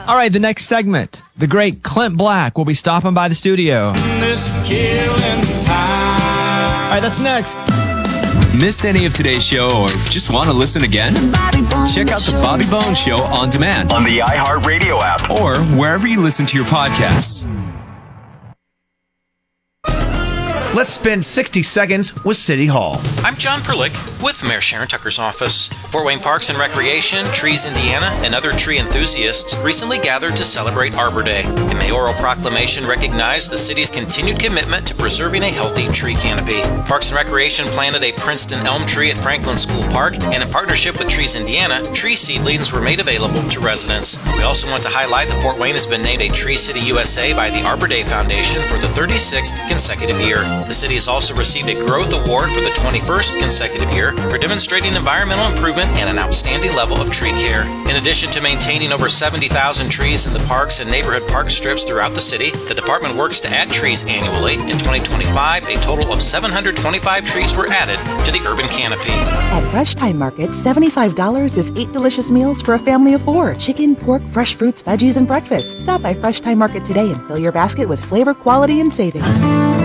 All right, the next segment, the great Clint Black will be stopping by the studio. This killing time. All right, that's next. Missed any of today's show or just want to listen again? Check out the Bobby Bones Show on demand on the iHeartRadio app or wherever you listen to your podcasts. Let's spend 60 seconds with City Hall. I'm John Perlick with Mayor Sharon Tucker's office. Fort Wayne Parks and Recreation, Trees Indiana, and other tree enthusiasts recently gathered to celebrate Arbor Day. A mayoral proclamation recognized the city's continued commitment to preserving a healthy tree canopy. Parks and Recreation planted a Princeton elm tree at Franklin School Park, and in partnership with Trees Indiana, tree seedlings were made available to residents. We also want to highlight that Fort Wayne has been named a Tree City USA by the Arbor Day Foundation for the 36th consecutive year. The city has also received a Growth Award for the 21st consecutive year for demonstrating environmental improvement and an outstanding level of tree care. In addition to maintaining over 70,000 trees in the parks and neighborhood park strips throughout the city, the department works to add trees annually. In 2025, a total of 725 trees were added to the urban canopy. At Fresh Time Market, $75 is 8 delicious meals for a family of 4. Chicken, pork, fresh fruits, veggies, and breakfast. Stop by Fresh Time Market today and fill your basket with flavor, quality, and savings.